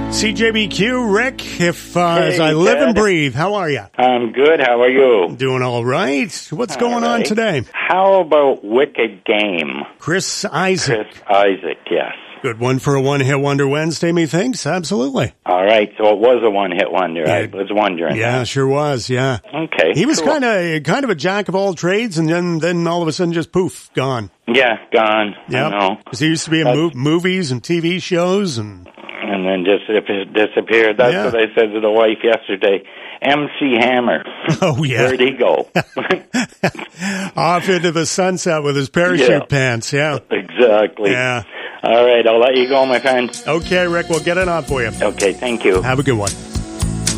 CJBQ, Rick, as I live and breathe, how are you? I'm good. How are you? Doing all right. What's going on today? How about Wicked Game? Chris Isaak. Chris Isaak, yes. Good one for a one-hit wonder Wednesday, methinks. Absolutely. All right, so it was a one-hit wonder. I was wondering. Yeah, sure was, yeah. Okay, He was cool. kind of a jack of all trades, and then all of a sudden just poof, gone. Yeah, gone. Yeah, I know. because he used to be in movies and TV shows, and then just disappeared. That's what I said to the wife yesterday. MC Hammer. Oh, yeah. Where'd he go? Off into the sunset with his parachute pants, yeah. Exactly. Yeah. All right, I'll let you go, my friend. Okay, Rick, we'll get it on for you. Okay, thank you. Have a good one.